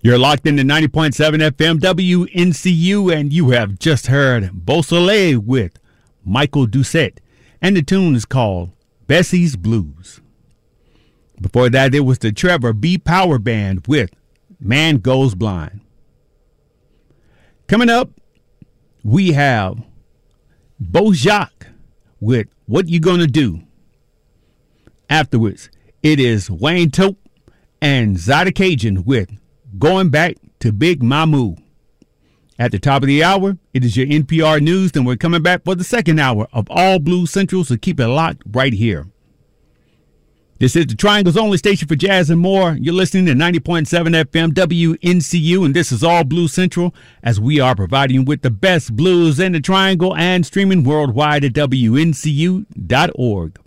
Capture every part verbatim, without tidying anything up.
You're locked into ninety point seven F M W N C U, and you have just heard Beausoleil with Michael Doucette, and the tune is called Bessie's Blues. Before that, it was the Trevor B. Power Band with Man Goes Blind. Coming up, we have Bojack with What You Gonna Do. Afterwards, it is Wayne Tope and Zada Cajun with Going Back to Big Mamu. At the top of the hour, it is your N P R News, and we're coming back for the second hour of All Blues Central, so keep it locked right here. This is the Triangle's only station for jazz and more. You're listening to ninety point seven F M W N C U, and this is All Blues Central, as we are providing you with the best blues in the Triangle and streaming worldwide at W N C U dot org.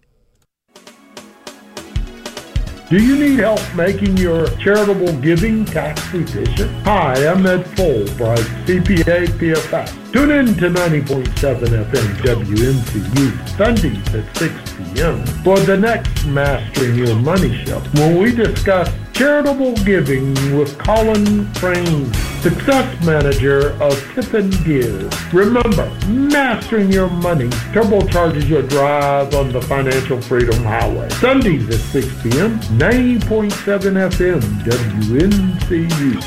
Do you need help making your charitable giving tax efficient? Hi, I'm Ed Fulbright, C P A P F S. Tune in to ninety point seven F M W N C U Sundays at six p.m. for the next Mastering Your Money show, when we discuss charitable giving with Colin Frame, success manager of Tiffin Gives. Remember, mastering your money turbocharges your drive on the financial freedom highway. Sundays at six p.m., ninety point seven F M W N C U.